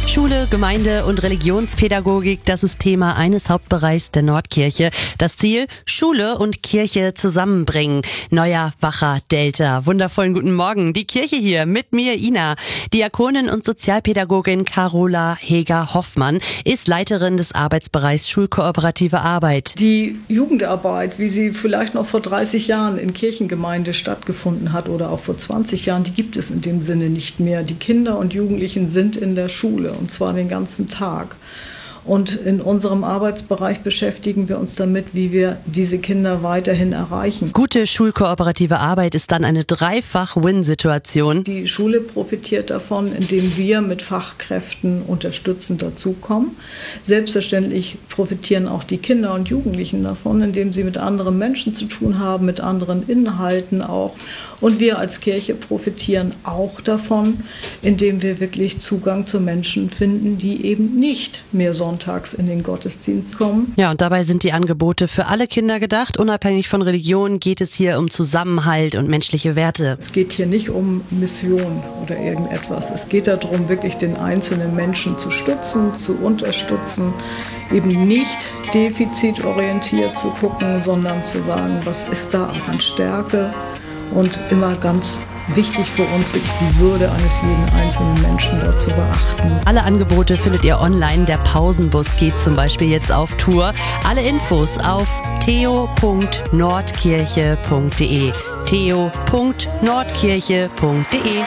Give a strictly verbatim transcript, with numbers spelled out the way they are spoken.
Schule, Gemeinde und Religionspädagogik, das ist Thema eines Hauptbereichs der Nordkirche. Das Ziel, Schule und Kirche zusammenbringen. Neuer, wacher Delta. Wundervollen guten Morgen. Die Kirche hier mit mir, Ina. Diakonin und Sozialpädagogin Carola Heger-Hoffmann ist Leiterin des Arbeitsbereichs Schulkooperative Arbeit. Die Jugendarbeit, wie sie vielleicht noch vor dreißig Jahren in Kirchengemeinde stattgefunden hat oder auch vor zwanzig Jahren, die gibt es in dem Sinne nicht mehr. Die Kinder und Jugendlichen sind in der Schule, und zwar den ganzen Tag. Und in unserem Arbeitsbereich beschäftigen wir uns damit, wie wir diese Kinder weiterhin erreichen. Gute schulkooperative Arbeit ist dann eine Dreifach-Win-Situation. Die Schule profitiert davon, indem wir mit Fachkräften unterstützend dazukommen. Selbstverständlich profitieren auch die Kinder und Jugendlichen davon, indem sie mit anderen Menschen zu tun haben, mit anderen Inhalten auch. Und wir als Kirche profitieren auch davon, indem wir wirklich Zugang zu Menschen finden, die eben nicht mehr sonntags in den Gottesdienst kommen. Ja, und dabei sind die Angebote für alle Kinder gedacht. Unabhängig von Religion geht es hier um Zusammenhalt und menschliche Werte. Es geht hier nicht um Mission oder irgendetwas. Es geht darum, wirklich den einzelnen Menschen zu stützen, zu unterstützen, eben nicht defizitorientiert zu gucken, sondern zu sagen, was ist da auch an Stärke. Und immer ganz wichtig für uns, wirklich die Würde eines jeden einzelnen Menschen dort zu beachten. Alle Angebote findet ihr online. Der Pausenbus geht zum Beispiel jetzt auf Tour. Alle Infos auf theo punkt nordkirche punkt de. theo punkt nordkirche punkt de